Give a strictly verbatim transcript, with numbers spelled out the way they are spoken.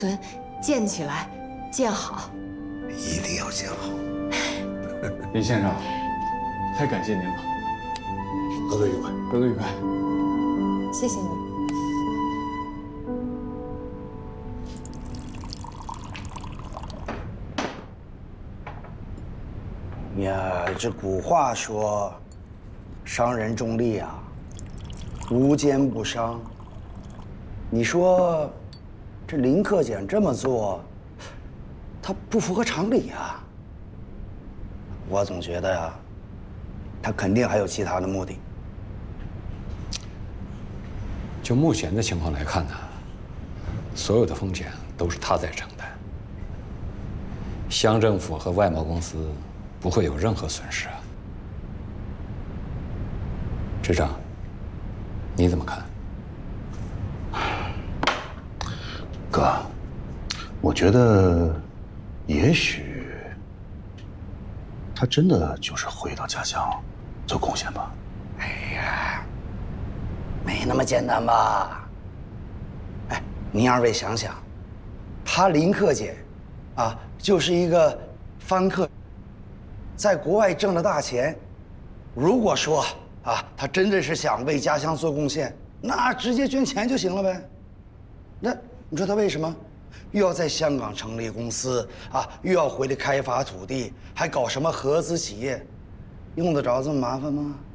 敦建起来，建好， 一定要建好。 林先生，太感谢您了， 合作愉快， 合作愉快。 谢谢你。 呀，这古话说，商人重利啊，无奸不商。你说，这林克俭这么做，他不符合常理啊。我总觉得呀，他肯定还有其他的目的。 就目前的情况来看呢，所有的风险都是他在承担，乡政府和外贸公司不会有任何损失啊。支长，你怎么看？ 哥，我觉得，也许他真的就是回到家乡做贡献吧。 哎呀，没那么简单吧？哎，您二位想想，他林克俭，啊，就是一个番客，在国外挣了大钱。如果说啊，他真的是想为家乡做贡献，那直接捐钱就行了呗。那你说他为什么又要在香港成立公司啊？又要回来开发土地，还搞什么合资企业，用得着这么麻烦吗？